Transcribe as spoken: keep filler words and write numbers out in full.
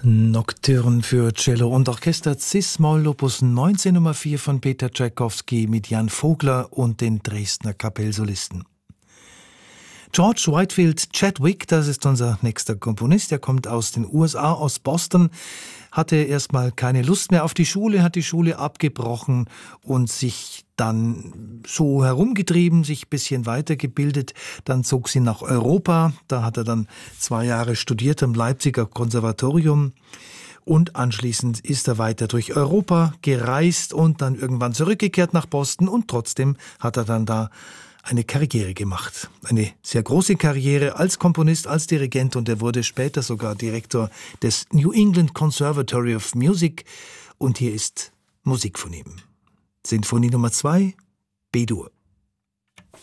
Nocturne für Cello und Orchester Cis-Moll Opus neunzehn Nummer vier von Peter Tschaikowski mit Jan Vogler und den Dresdner Kapellsolisten. George Whitefield Chadwick, das ist unser nächster Komponist, der kommt aus den U S A, aus Boston, hatte erstmal keine Lust mehr auf die Schule, hat die Schule abgebrochen und sich dann so herumgetrieben, sich ein bisschen weitergebildet. Dann zog sie nach Europa, da hat er dann zwei Jahre studiert am Leipziger Konservatorium. Und anschließend ist er weiter durch Europa gereist und dann irgendwann zurückgekehrt nach Boston und trotzdem hat er dann da eine Karriere gemacht. Eine sehr große Karriere als Komponist, als Dirigent und er wurde später sogar Direktor des New England Conservatory of Music und hier ist Musik von ihm. Sinfonie Nummer zwei, B-Dur.